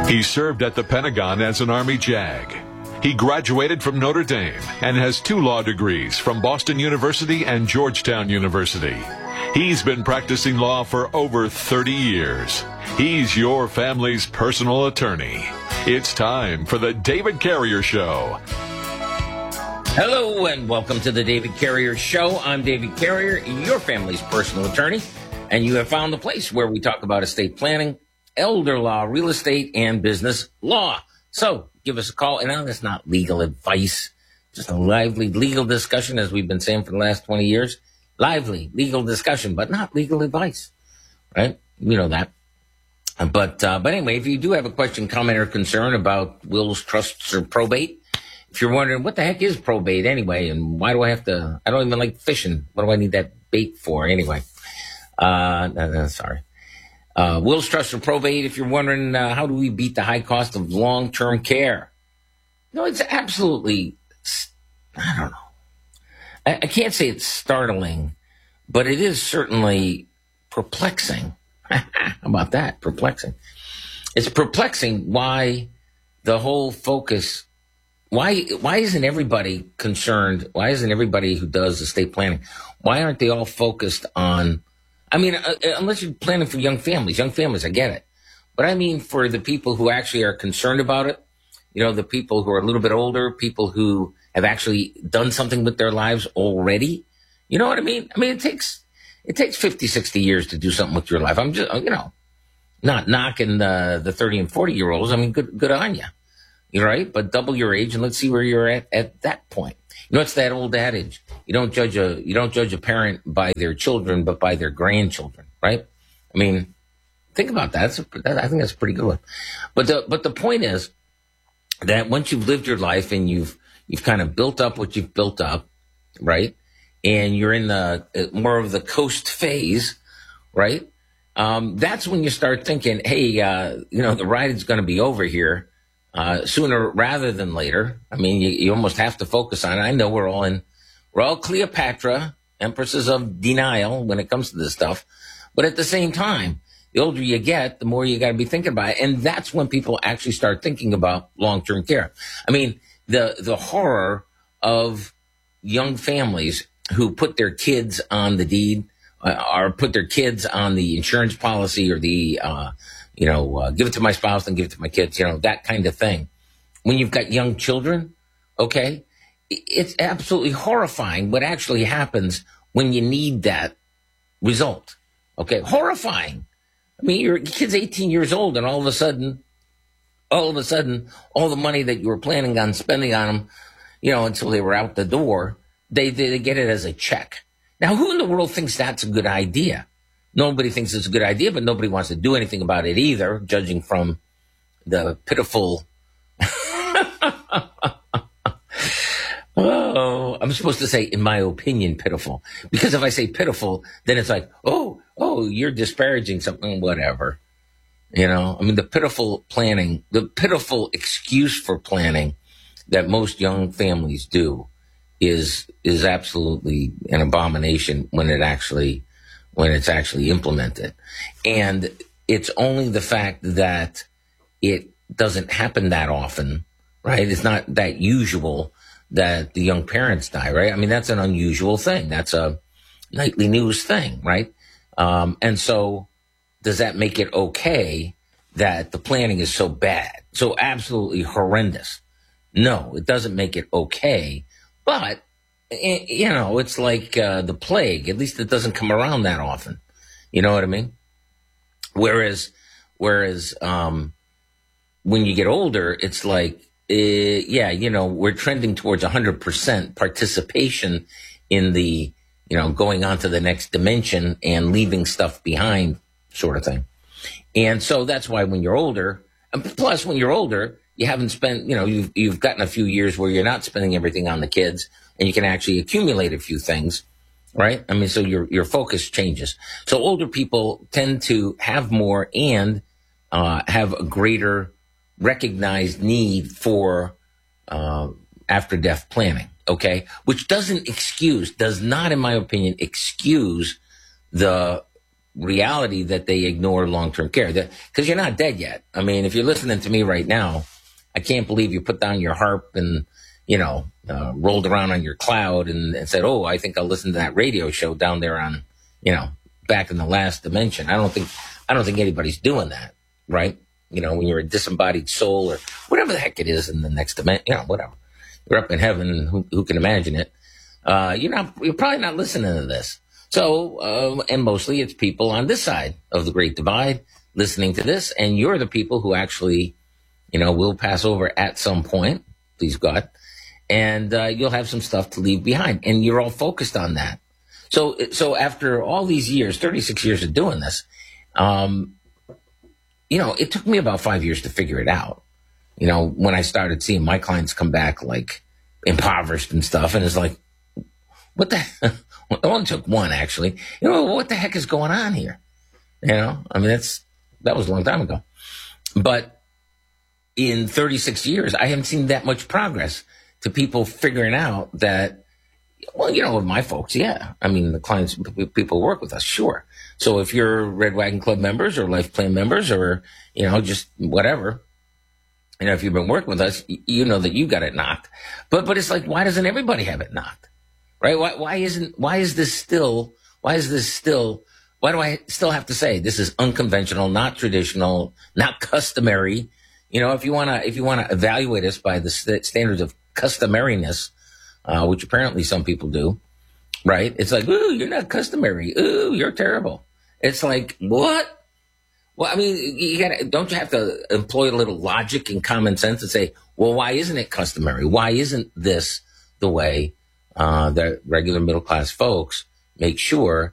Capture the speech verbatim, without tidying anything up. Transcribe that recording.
He served at the Pentagon as an Army JAG. He graduated from Notre Dame and has two law degrees from Boston University and Georgetown University. He's been practicing law for over thirty years. He's your family's personal attorney. It's time for the David Carrier Show. Hello and welcome to the David Carrier Show. I'm David Carrier, your family's personal attorney, and you have found the place where we talk about estate planning, elder law, real estate, and business law. So give us a call, and now that's not legal advice, just a lively legal discussion, as we've been saying for the last twenty years. Lively legal discussion, but not legal advice, right? You know that. But uh, but anyway, if you do have a question, comment, or concern about wills, trusts, or probate, if you're wondering what the heck is probate anyway, and why do I have to, I don't even like fishing. What do I need that bait for anyway? Uh, no, no, sorry. Uh, wills, trusts, or probate, if you're wondering uh, how do we beat the high cost of long-term care? No, it's absolutely, I don't know. I, I can't say it's startling, but it is certainly perplexing. How about that? Perplexing. It's perplexing why the whole focus, why why isn't everybody concerned, why isn't everybody who does estate planning, why aren't they all focused on, I mean, uh, unless you're planning for young families, young families, I get it. But I mean for the people who actually are concerned about it, you know, the people who are a little bit older, people who have actually done something with their lives already. You know what I mean? I mean, it takes it takes fifty, sixty years to do something with your life. I'm just, you know, not knocking the, the thirty and forty year olds. I mean, good good on you. You're right, but double your age and let's see where you're at at that point. You know, it's that old adage. You don't judge a you don't judge a parent by their children, but by their grandchildren, right? I mean, think about that. That's a, that I think that's a pretty good one. But the but the point is that once you've lived your life and you've you've kind of built up what you've built up, right? And you're in the uh, more of the coast phase, right? Um, that's when you start thinking, hey, uh, you know, the ride is going to be over here. Uh, sooner rather than later. I mean, you, you almost have to focus on it. I know we're all in, we're all Cleopatra, empresses of denial when it comes to this stuff. But at the same time, the older you get, the more you got to be thinking about it. And that's when people actually start thinking about long-term care. I mean, the, the horror of young families who put their kids on the deed uh, or put their kids on the insurance policy or the, uh, you know, uh, give it to my spouse and give it to my kids, you know, that kind of thing. When you've got young children, okay, it's absolutely horrifying what actually happens when you need that result. Okay, horrifying. I mean, your kid's eighteen years old and all of a sudden, all of a sudden, all the money that you were planning on spending on them, you know, until they were out the door, they, they get it as a check. Now, who in the world thinks that's a good idea? Nobody thinks it's a good idea, but nobody wants to do anything about it either, judging from the pitiful. Oh, I'm supposed to say, in my opinion, pitiful. Because if I say pitiful, then it's like, oh, oh, you're disparaging something, whatever. You know, I mean, the pitiful planning, the pitiful excuse for planning that most young families do is is absolutely an abomination when it actually when it's actually implemented. And it's only the fact that it doesn't happen that often, right? It's not that usual that the young parents die, right? I mean, that's an unusual thing. That's a nightly news thing, right? Um, and so does that make it okay that the planning is so bad, so absolutely horrendous? No, it doesn't make it okay. But you know, it's like uh, the plague. At least it doesn't come around that often. You know what I mean? Whereas, whereas um, when you get older, it's like, uh, yeah, you know, we're trending towards one hundred percent participation in the, you know, going on to the next dimension and leaving stuff behind sort of thing. And so that's why when you're older, and plus when you're older, you haven't spent, you know, you've, you've gotten a few years where you're not spending everything on the kids. And you can actually accumulate a few things, right? I mean, so your your focus changes. So older people tend to have more and uh, have a greater recognized need for uh, after-death planning, okay? Which doesn't excuse, does not, in my opinion, excuse the reality that they ignore long-term care, because you're not dead yet. I mean, if you're listening to me right now, I can't believe you put down your harp and, you know, uh, rolled around on your cloud and, and said, oh, I think I'll listen to that radio show down there on, you know, back in the last dimension. I don't think, I don't think anybody's doing that, right? You know, when you're a disembodied soul or whatever the heck it is in the next dimension, you know, whatever. You're up in heaven, who, who can imagine it? Uh, you're not, you're probably not listening to this. So, uh, and mostly it's people on this side of the Great Divide listening to this, and you're the people who actually, you know, will pass over at some point, please God, and uh, you'll have some stuff to leave behind, and you're all focused on that. So, so after all these years, thirty-six years of doing this, um, you know, it took me about five years to figure it out. You know, when I started seeing my clients come back like impoverished and stuff, and it's like, what the? It only took one, actually. You know, what the heck is going on here? You know, I mean, that's that was a long time ago. But in thirty-six years, I haven't seen that much progress to people figuring out that, well, you know, with my folks, yeah. I mean, the clients, people work with us, sure. So if you're Red Wagon Club members or Life Plan members or, you know, just whatever, you know, if you've been working with us, you know that you got it knocked. But but it's like, why doesn't everybody have it knocked? Right? Why, why isn't, why is this still, why is this still, why do I still have to say this is unconventional, not traditional, not customary? You know, if you want to, if you want to evaluate us by the st- standards of customariness, uh, which apparently some people do, right? It's like, ooh, you're not customary. Ooh, you're terrible. It's like, what? Well, I mean, you gotta, don't you have to employ a little logic and common sense and say, well, why isn't it customary? Why isn't this the way Uh, that regular middle class folks make sure